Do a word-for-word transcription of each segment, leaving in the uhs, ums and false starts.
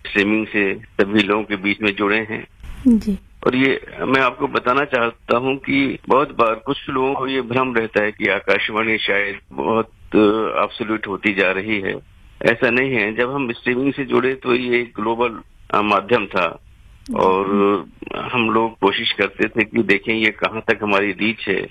Streaming से सभी लोगों के बीच में जुड़े हैं जी। और ये मैं आपको बताना चाहता हूँ कि बहुत बार कुछ लोगों को ये भ्रम रहता है कि आकाशवाणी शायद बहुत एब्सोल्यूट होती जा रही है। ऐसा नहीं है। जब हम स्ट्रीमिंग से जुड़े तो ये एक ग्लोबल माध्यम था और हम लोग कोशिश करते थे कि देखें ये कहाँ तक हमारी रीच है।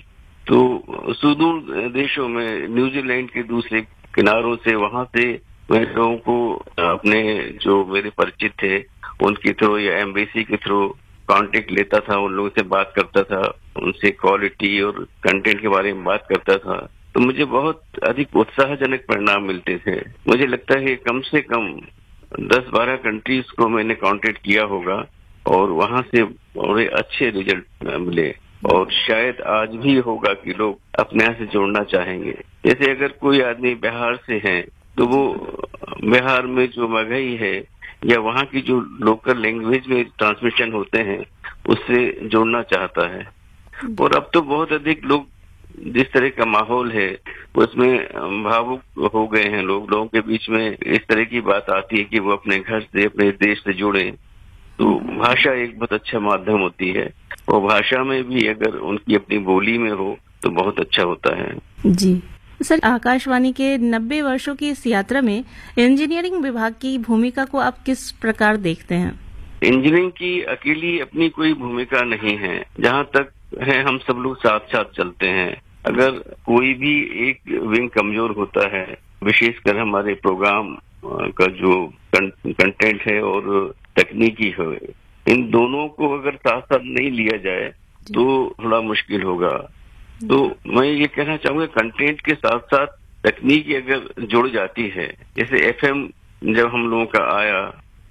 तो सुदूर देशों में न्यूजीलैंड के दूसरे किनारों से वहां से मैं लोगों को अपने जो मेरे परिचित थे उनके थ्रू या एम्बेसी के थ्रू कांटेक्ट लेता था, उन लोगों से बात करता था, उनसे क्वालिटी और कंटेंट के बारे में बात करता था। तो मुझे बहुत अधिक उत्साहजनक परिणाम मिलते थे। मुझे लगता है कम से कम दस बारह कंट्रीज को मैंने कांटेक्ट किया होगा और वहां से बड़े अच्छे रिजल्ट मिले और शायद आज भी होगा कि लोग अपने यहाँ से जोड़ना चाहेंगे। जैसे अगर कोई आदमी बिहार से है तो वो बिहार में जो मगही है या वहाँ की जो लोकल लैंग्वेज में ट्रांसमिशन होते हैं उससे जोड़ना चाहता है। और अब तो बहुत अधिक लोग जिस तरह का माहौल है उसमें भावुक हो गए हैं लोग। लोगों के बीच में इस तरह की बात आती है कि वो अपने घर से अपने देश से जुड़े। तो भाषा एक बहुत अच्छा माध्यम होती है और भाषा में भी अगर उनकी अपनी बोली में हो तो बहुत अच्छा होता है। जी सर, आकाशवाणी के नब्बे वर्षों की इस यात्रा में इंजीनियरिंग विभाग की भूमिका को आप किस प्रकार देखते हैं? इंजीनियरिंग की अकेली अपनी कोई भूमिका नहीं है। जहाँ तक है हम सब लोग साथ साथ चलते हैं। अगर कोई भी एक विंग कमजोर होता है, विशेषकर हमारे प्रोग्राम का जो कंटेंट है और तकनीकी है, इन दोनों को अगर साथ साथ नहीं लिया जाए तो थोड़ा मुश्किल होगा। तो मैं ये कहना चाहूंगा कंटेंट के साथ साथ तकनीकी अगर जुड़ जाती है, जैसे एफएम जब हम लोगों का आया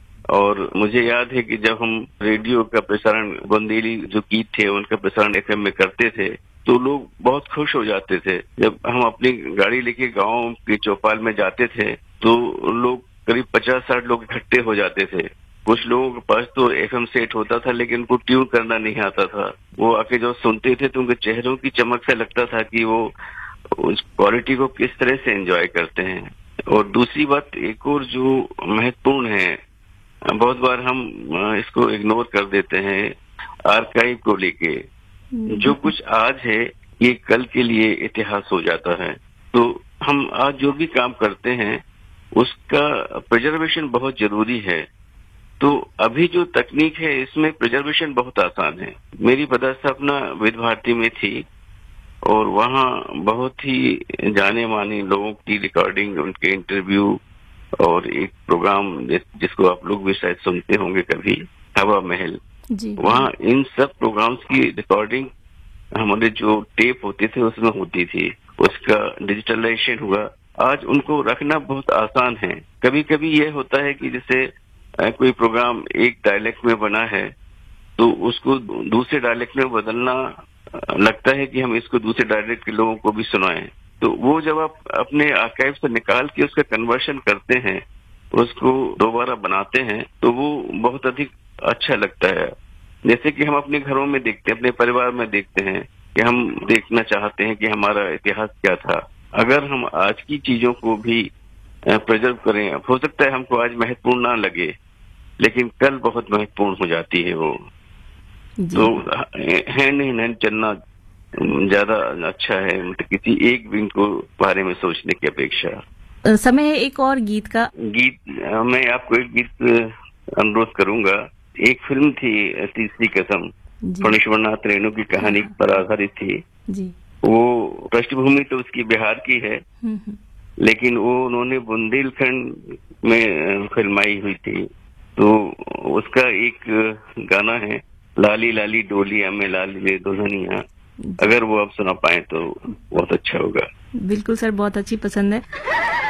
और मुझे याद है कि जब हम रेडियो का प्रसारण बुंदेली जो गीत थे उनका प्रसारण एफएम में करते थे तो लोग बहुत खुश हो जाते थे। जब हम अपनी गाड़ी लेके गांव के चौपाल में जाते थे तो लोग करीब पचास साठ लोग इकट्ठे हो जाते थे। कुछ लोगों के पास तो एफएम सेट होता था लेकिन उनको ट्यून करना नहीं आता था। वो आके जो सुनते थे तो उनके चेहरों की चमक से लगता था कि वो उस क्वालिटी को किस तरह से एंजॉय करते हैं। और दूसरी बात एक और जो महत्वपूर्ण है, बहुत बार हम इसको इग्नोर कर देते हैं, आर्काइव को लेके। जो कुछ आज है ये कल के लिए इतिहास हो जाता है। तो हम आज जो भी काम करते हैं उसका प्रिजर्वेशन बहुत जरूरी है। तो अभी जो तकनीक है इसमें प्रिजर्वेशन बहुत आसान है। मेरी पदस्थापना विद्या भारती में थी और वहाँ बहुत ही जाने माने लोगों की रिकॉर्डिंग, उनके इंटरव्यू और एक प्रोग्राम जिसको आप लोग भी शायद सुनते होंगे कभी, हवा महल, वहाँ इन सब प्रोग्राम्स की रिकॉर्डिंग हमारे जो टेप होते थे उसमें होती थी। उसका डिजिटलाइजेशन हुआ। आज उनको रखना बहुत आसान है। कभी कभी ये होता है कि जैसे कोई प्रोग्राम एक डायलेक्ट में बना है तो उसको दूसरे डायलेक्ट में बदलना लगता है कि हम इसको दूसरे डायलेक्ट के लोगों को भी सुनाएं। तो वो जब आप अपने आर्काइव से निकाल के उसका कन्वर्शन करते हैं, उसको दोबारा बनाते हैं तो वो बहुत अधिक अच्छा लगता है। जैसे कि हम अपने घरों में देखते हैं, अपने परिवार में देखते हैं कि हम देखना चाहते हैं कि हमारा इतिहास क्या था। अगर हम आज की चीजों को भी प्रिजर्व करें, हो सकता है हमको आज महत्वपूर्ण ना लगे लेकिन कल बहुत महत्वपूर्ण हो जाती है वो। तो हैंड इन हैंड चलना ज्यादा अच्छा है, मतलब किसी एक विंग को बारे में सोचने की अपेक्षा। समय है एक और गीत का। गीत मैं आपको एक गीत अनुरोध करूंगा। एक फिल्म थी तीसरी कसम, फणीश्वरनाथ रेणु की कहानी पर आधारित थी जी। वो पृष्ठभूमि तो उसकी बिहार की है लेकिन वो उन्होंने बुंदेलखंड में फिल्माई हुई थी। तो उसका एक गाना है, लाली लाली डोलिया में लाली ले दुल्हनिया। अगर वो आप सुना पाए तो बहुत अच्छा होगा। बिल्कुल सर, बहुत अच्छी पसंद है।